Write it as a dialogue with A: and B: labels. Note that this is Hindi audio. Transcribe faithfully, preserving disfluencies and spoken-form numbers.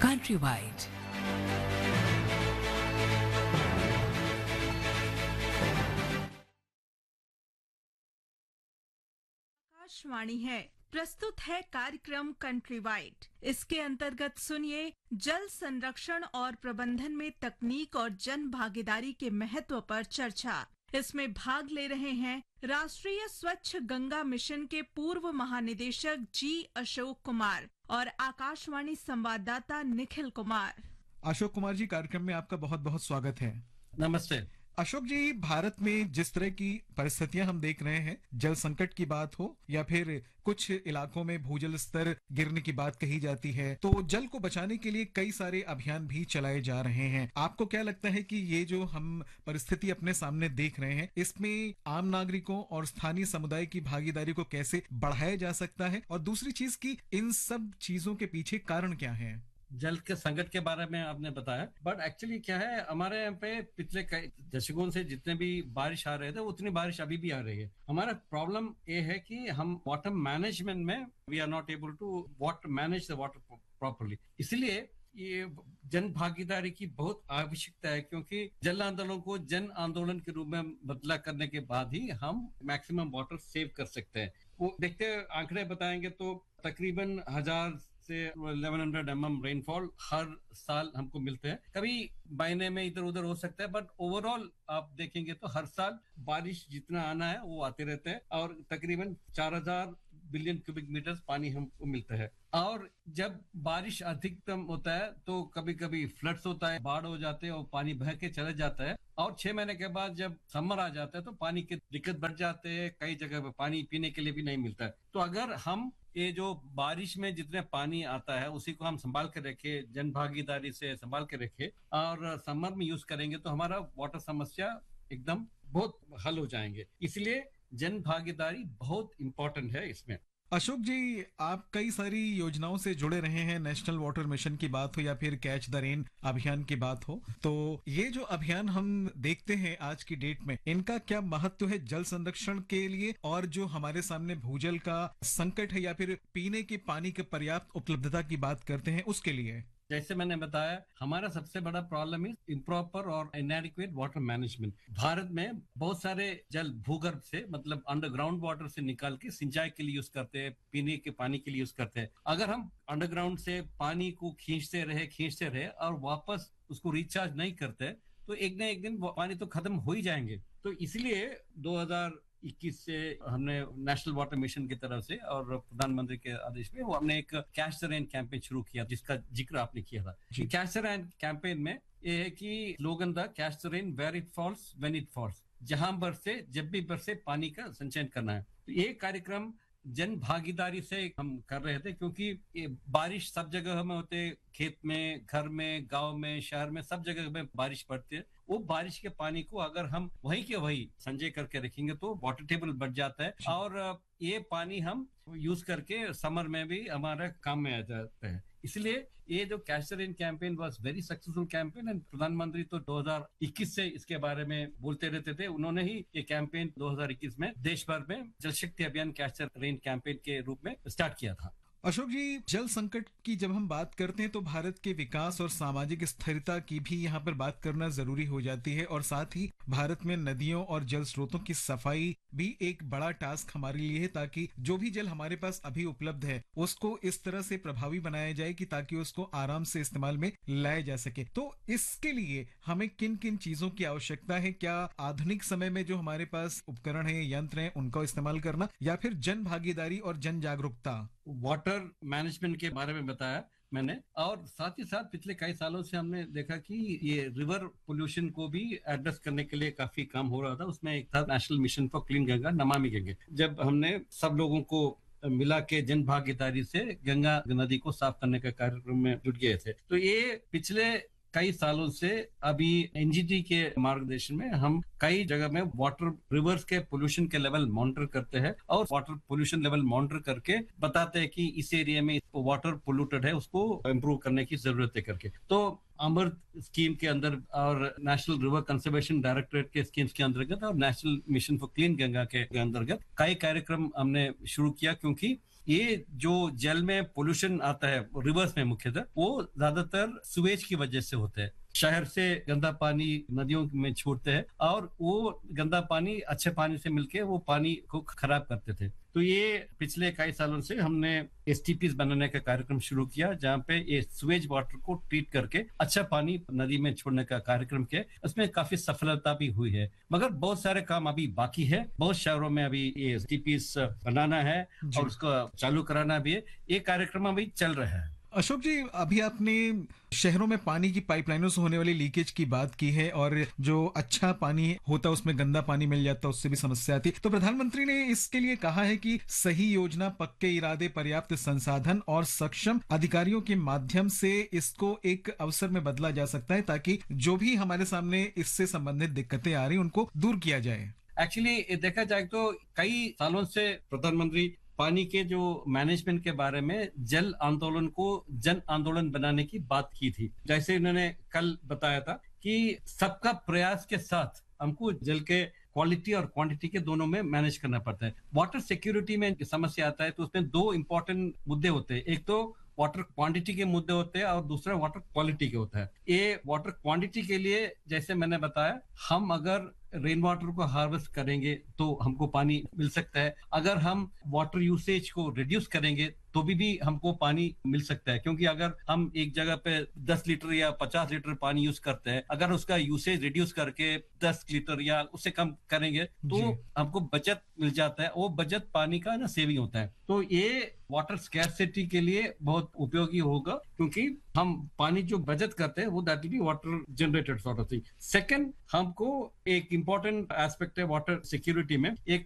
A: Countrywide.
B: आकाशवाणी है प्रस्तुत है कार्यक्रम कंट्री वाइड। इसके अंतर्गत सुनिए जल संरक्षण और प्रबंधन में तकनीक और जन भागीदारी के महत्व पर चर्चा। इसमें भाग ले रहे हैं राष्ट्रीय स्वच्छ गंगा मिशन के पूर्व महानिदेशक जी अशोक कुमार और आकाशवाणी संवाददाता निखिल कुमार।
C: अशोक कुमार जी, कार्यक्रम में आपका बहुत बहुत स्वागत है।
D: नमस्ते
C: अशोक जी, भारत में जिस तरह की परिस्थितियां हम देख रहे हैं, जल संकट की बात हो या फिर कुछ इलाकों में भूजल स्तर गिरने की बात कही जाती है, तो जल को बचाने के लिए कई सारे अभियान भी चलाए जा रहे हैं। आपको क्या लगता है कि ये जो हम परिस्थिति अपने सामने देख रहे हैं, इसमें आम नागरिकों और स्थानीय समुदाय की भागीदारी को कैसे बढ़ाया जा सकता है, और दूसरी चीज की इन सब चीजों के पीछे कारण क्या है?
D: जल के संकट के बारे में आपने बताया, बट एक्चुअली क्या है, हमारे यहाँ पे पिछले कई दशकों से जितने भी बारिश आ रहे थे उतनी बारिश अभी भी आ रही है। हमारा प्रॉब्लम ये है कि हम वाटर मैनेजमेंट में we are not able to water manage the water properly. इसलिए ये जन भागीदारी की बहुत आवश्यकता है, क्योंकि जल आंदोलन को जन आंदोलन के रूप में बदला करने के बाद ही हम मैक्सिमम वाटर सेव कर सकते हैं। वो देखते हैं, आंकड़े बताएंगे तो तकरीबन हजार से ग्यारह सौ एम एम रेनफॉल हर साल हमको मिलते हैं। कभी महीने में इधर उधर हो सकता है, बट ओवरऑल आप देखेंगे तो हर साल बारिश जितना आना है वो आते रहते हैं, और तकरीबन चार हजार बिलियन क्यूबिक मीटर पानी हमको मिलता है। और जब बारिश अधिकतम होता है तो कभी कभी फ्लड्स होता है, बाढ़ हो जाते हैं और पानी बह के चले जाता है। और छह महीने के बाद जब समर आ जाता है तो पानी की दिक्कत बढ़ जाते हैं, कई जगह पे पानी पीने के लिए भी नहीं मिलता है। तो अगर हम ये जो बारिश में जितने पानी आता है उसी को हम संभाल के रखे, जन भागीदारी से संभाल के रखे और समर में यूज करेंगे तो हमारा वाटर समस्या एकदम बहुत हल हो जाएंगे। इसलिए जन भागीदारी बहुत इंपॉर्टेंट है इसमें।
C: अशोक जी, आप कई सारी योजनाओं से जुड़े रहे हैं, नेशनल वाटर मिशन की बात हो या फिर कैच द रेन अभियान की बात हो, तो ये जो अभियान हम देखते हैं आज की डेट में, इनका क्या महत्व है जल संरक्षण के लिए, और जो हमारे सामने भूजल का संकट है या फिर पीने के पानी की पर्याप्त उपलब्धता की बात करते हैं उसके लिए?
D: जैसे मैंने बताया, हमारा सबसे बड़ा प्रॉब्लम है इम्प्रॉपर और इनएडिक्वेट वाटर मैनेजमेंट। भारत में बहुत सारे जल भूगर्भ से, मतलब अंडरग्राउंड वाटर से निकाल के सिंचाई के लिए यूज करते हैं, पीने के पानी के लिए यूज करते हैं। अगर हम अंडरग्राउंड से पानी को खींचते रहे खींचते रहे और वापस उसको रिचार्ज नहीं करते, तो एक न एक दिन पानी तो खत्म हो ही जाएंगे। तो इसलिए दो हजार इक्कीस से हमने नेशनल वाटर मिशन की तरफ से और प्रधानमंत्री के आदेश में वो हमने एक कैच द रेन कैंपेन शुरू किया, जिसका जिक्र आपने किया था। कैच द रेन कैंपेन में ये है कि स्लोगन था, catch the rain where it falls when it falls, जहां बरसे जब भी बरसे पानी का संचयन करना है। तो ये कार्यक्रम जन भागीदारी से हम कर रहे थे, क्योंकि ये बारिश सब जगह में होते, खेत में, घर में, गांव में, शहर में, सब जगह में बारिश पड़ती है। वो बारिश के पानी को अगर हम वही के वही संचय करके रखेंगे तो वाटर टेबल बढ़ जाता है, और ये पानी हम यूज करके समर में भी हमारा काम में आ जाता है। इसलिए ये जो catch the rain campaign was very successful campaign, and प्रधानमंत्री तो दो हजार इक्कीस से इसके बारे में बोलते रहते थे। उन्होंने ही ये कैंपेन दो हजार इक्कीस में देश भर में जल शक्ति अभियान कैच द रेन कैंपेन के रूप में स्टार्ट किया था।
C: अशोक जी, जल संकट की जब हम बात करते हैं तो भारत के विकास और सामाजिक स्थिरता की भी यहाँ पर बात करना जरूरी हो जाती है, और साथ ही भारत में नदियों और जल स्रोतों की सफाई भी एक बड़ा टास्क हमारे लिए है, ताकि जो भी जल हमारे पास अभी उपलब्ध है उसको इस तरह से प्रभावी बनाया जाए कि ताकि उसको आराम से इस्तेमाल में लाया जा सके। तो इसके लिए हमें किन किन चीजों की आवश्यकता है? क्या आधुनिक समय में जो हमारे पास उपकरण है, यंत्र है, उनका इस्तेमाल करना, या फिर जन भागीदारी और जन जागरूकता?
D: वाटर मैनेजमेंट के बारे में बताया मैंने, और साथ ही साथ पिछले कई सालों से हमने देखा कि ये रिवर पोल्यूशन को भी एड्रेस करने के लिए काफी काम हो रहा था। उसमें एक था national mission for clean Ganga, Namami Gange. जब हमने सब लोगों को मिला के जन भागीदारी से गंगा नदी को साफ करने का कार्यक्रम में जुट गए थे, तो ये पिछले कई सालों से अभी एनजीटी के मार्गदर्शन में हम कई जगह में वाटर रिवर्स के पोल्यूशन के लेवल मॉनिटर करते हैं, और वाटर पोल्यूशन लेवल मॉनिटर करके बताते हैं कि इस एरिया में वाटर पोल्यूटेड है, उसको इम्प्रूव करने की जरूरत है करके। तो अमृत स्कीम के अंदर और नेशनल रिवर कंजर्वेशन डायरेक्टरेट के स्कीम्स के अंतर्गत और national mission for clean Ganga के अंतर्गत कई कार्यक्रम हमने शुरू किया, क्योंकि ये जो जल में पोल्यूशन आता है रिवर्स में मुख्यतः वो ज्यादातर सुएज की वजह से होते हैं। शहर से गंदा पानी नदियों में छोड़ते हैं और वो गंदा पानी अच्छे पानी से मिलके वो पानी को खराब करते थे। तो ये पिछले कई सालों से हमने एसटीपीज बनाने का कार्यक्रम शुरू किया, जहाँ पे ये सुएज वाटर को ट्रीट करके अच्छा पानी नदी में छोड़ने का कार्यक्रम किया। उसमें काफी सफलता भी हुई है, मगर बहुत सारे काम अभी बाकी है। बहुत शहरों में अभी ये एसटीपीज बनाना है और उसको चालू कराना भी है। ये कार्यक्रम अभी चल रहा है।
C: अशोक जी, अभी आपने शहरों में पानी की पाइपलाइनों से होने वाली लीकेज की बात की है और जो अच्छा पानी होता है उसमें गंदा पानी मिल जाता है, उससे भी समस्या आती है। तो प्रधानमंत्री ने इसके लिए कहा है कि सही योजना, पक्के इरादे, पर्याप्त संसाधन और सक्षम अधिकारियों के माध्यम से इसको एक अवसर में बदला जा सकता है, ताकि जो भी हमारे सामने इससे संबंधित दिक्कतें आ रही उनको दूर किया जाए।
D: एक्चुअली देखा जाए तो कई सालों से प्रधानमंत्री पानी के जो मैनेजमेंट के बारे में जल आंदोलन को जन आंदोलन बनाने की बात की थी। जैसे उन्होंने कल बताया था कि सबका प्रयास के साथ हमको जल के क्वालिटी और क्वांटिटी के दोनों में मैनेज करना पड़ता है। वाटर सिक्योरिटी में समस्या आता है तो उसमें दो इंपॉर्टेंट मुद्दे होते हैं। एक तो वाटर क्वांटिटी के मुद्दे होते हैं और दूसरा वाटर क्वालिटी के होता है। ये वाटर क्वांटिटी के लिए जैसे मैंने बताया, हम अगर रेन वाटर को हार्वेस्ट करेंगे तो हमको पानी मिल सकता है। अगर हम वाटर यूसेज को रिड्यूस करेंगे तो भी भी हमको पानी मिल सकता है, क्योंकि अगर हम एक जगह पे दस लीटर या पचास लीटर पानी यूज करते हैं, अगर उसका यूसेज रिड्यूस करके दस लीटर या उससे कम करेंगे तो हमको बचत मिल जाता है। वो बचत पानी का ना सेविंग होता है। तो ये वाटर स्कैर्सिटी के लिए बहुत उपयोगी होगा, क्योंकि हम पानी जो बचत करते हैं वो that will be water generated sort of thing. Second, हमको एक इंपॉर्टेंट एस्पेक्ट है वाटर सिक्योरिटी में, एक